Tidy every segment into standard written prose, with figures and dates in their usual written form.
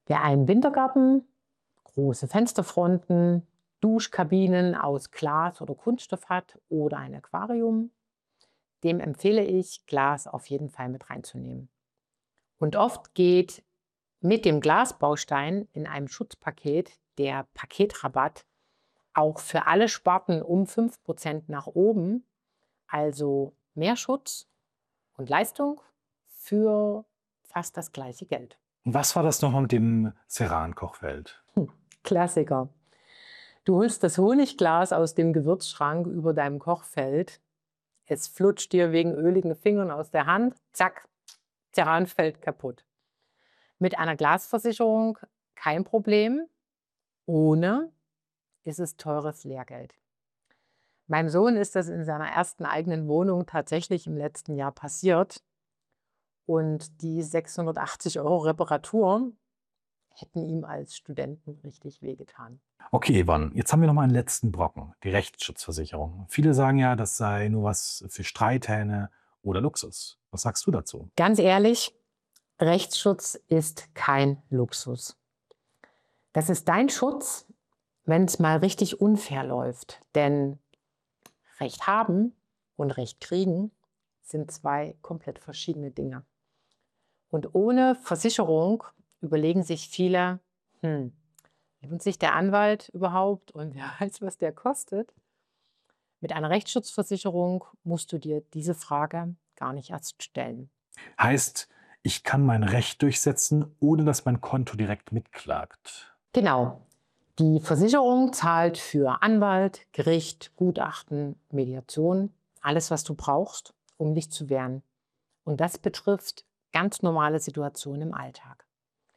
Wer einen Wintergarten, große Fensterfronten, Duschkabinen aus Glas oder Kunststoff hat oder ein Aquarium, dem empfehle ich, Glas auf jeden Fall mit reinzunehmen. Und oft geht mit dem Glasbaustein in einem Schutzpaket der Paketrabatt auch für alle Sparten um 5% nach oben, also mehr Schutz und Leistung für fast das gleiche Geld. Was war das nochmal mit dem Ceran-Kochfeld? Klassiker. Du holst das Honigglas aus dem Gewürzschrank über deinem Kochfeld. Es flutscht dir wegen öligen Fingern aus der Hand. Zack, Ceranfeld kaputt. Mit einer Glasversicherung kein Problem. Ohne ist es teures Lehrgeld. Meinem Sohn ist das in seiner ersten eigenen Wohnung tatsächlich im letzten Jahr passiert. Und die 680 € Reparatur hätten ihm als Studenten richtig wehgetan. Okay, Yvonne, jetzt haben wir noch mal einen letzten Brocken, die Rechtsschutzversicherung. Viele sagen ja, das sei nur was für Streithähne oder Luxus. Was sagst du dazu? Ganz ehrlich, Rechtsschutz ist kein Luxus. Das ist dein Schutz, wenn es mal richtig unfair läuft. Denn Recht haben und Recht kriegen sind zwei komplett verschiedene Dinge. Und ohne Versicherung überlegen sich viele, lohnt sich der Anwalt überhaupt und wer weiß, was der kostet? Mit einer Rechtsschutzversicherung musst du dir diese Frage gar nicht erst stellen. Heißt, ich kann mein Recht durchsetzen, ohne dass mein Konto direkt mitklagt. Genau. Die Versicherung zahlt für Anwalt, Gericht, Gutachten, Mediation, alles, was du brauchst, um dich zu wehren. Und das betrifft ganz normale Situationen im Alltag.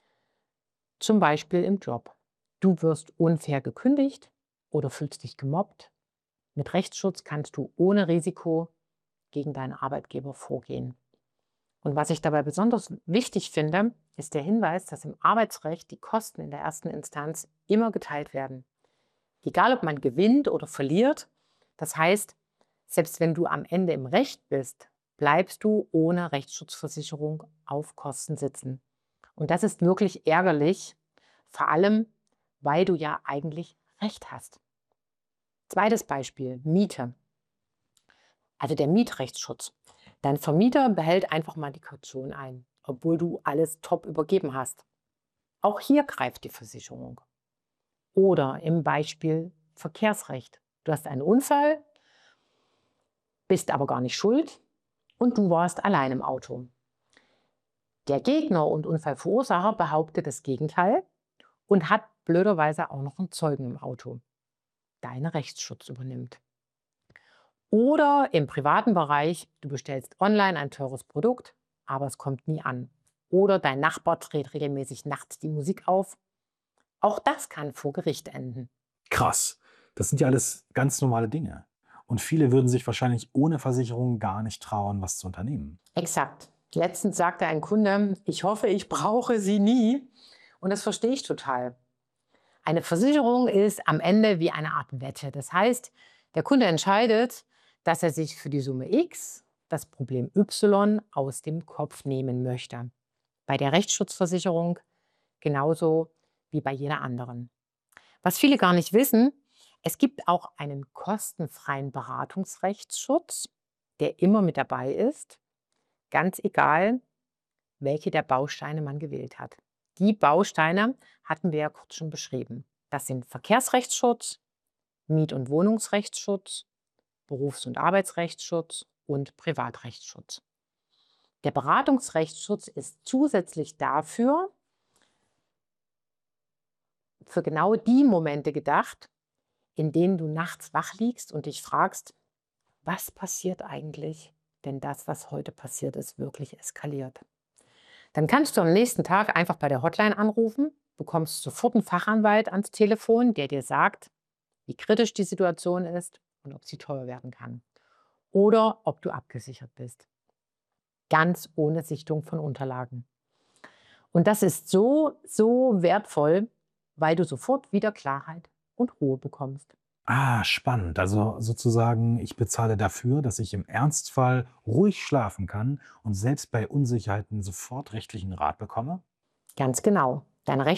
Zum Beispiel im Job. Du wirst unfair gekündigt oder fühlst dich gemobbt. Mit Rechtsschutz kannst du ohne Risiko gegen deinen Arbeitgeber vorgehen. Und was ich dabei besonders wichtig finde, ist der Hinweis, dass im Arbeitsrecht die Kosten in der ersten Instanz immer geteilt werden. Egal, ob man gewinnt oder verliert. Das heißt, selbst wenn du am Ende im Recht bist, bleibst du ohne Rechtsschutzversicherung auf Kosten sitzen. Und das ist wirklich ärgerlich, vor allem, weil du ja eigentlich Recht hast. Zweites Beispiel, Miete. Also der Mietrechtsschutz. Dein Vermieter behält einfach mal die Kaution ein, obwohl du alles top übergeben hast. Auch hier greift die Versicherung. Oder im Beispiel Verkehrsrecht. Du hast einen Unfall, bist aber gar nicht schuld und du warst allein im Auto. Der Gegner und Unfallverursacher behauptet das Gegenteil und hat blöderweise auch noch einen Zeugen im Auto. Dein Rechtsschutz übernimmt. Oder im privaten Bereich, du bestellst online ein teures Produkt, aber es kommt nie an. Oder dein Nachbar dreht regelmäßig nachts die Musik auf. Auch das kann vor Gericht enden. Krass. Das sind ja alles ganz normale Dinge. Und viele würden sich wahrscheinlich ohne Versicherung gar nicht trauen, was zu unternehmen. Exakt. Letztens sagte ein Kunde, ich hoffe, ich brauche sie nie. Und das verstehe ich total. Eine Versicherung ist am Ende wie eine Art Wette. Das heißt, der Kunde entscheidet, dass er sich für die Summe X das Problem Y aus dem Kopf nehmen möchte. Bei der Rechtsschutzversicherung genauso wie bei jeder anderen. Was viele gar nicht wissen, es gibt auch einen kostenfreien Beratungsrechtsschutz, der immer mit dabei ist, ganz egal, welche der Bausteine man gewählt hat. Die Bausteine hatten wir ja kurz schon beschrieben. Das sind Verkehrsrechtsschutz, Miet- und Wohnungsrechtsschutz, Berufs- und Arbeitsrechtsschutz und Privatrechtsschutz. Der Beratungsrechtsschutz ist zusätzlich dafür für genau die Momente gedacht, in denen du nachts wach liegst und dich fragst, was passiert eigentlich, wenn das, was heute passiert ist, wirklich eskaliert. Dann kannst du am nächsten Tag einfach bei der Hotline anrufen, bekommst sofort einen Fachanwalt ans Telefon, der dir sagt, wie kritisch die Situation ist und ob sie teuer werden kann. Oder ob du abgesichert bist. Ganz ohne Sichtung von Unterlagen. Und das ist so wertvoll, weil du sofort wieder Klarheit und Ruhe bekommst. Ah, spannend. Also sozusagen, ich bezahle dafür, dass ich im Ernstfall ruhig schlafen kann und selbst bei Unsicherheiten sofort rechtlichen Rat bekomme? Ganz genau. Deine